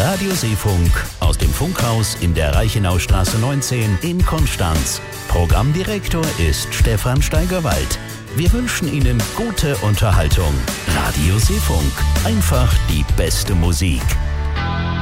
Radioseefunk aus dem Funkhaus in der Reichenaustraße 19 in Konstanz. Programmdirektor ist Stefan Steigerwald. Wir wünschen Ihnen gute Unterhaltung. Radioseefunk. Einfach die beste Musik.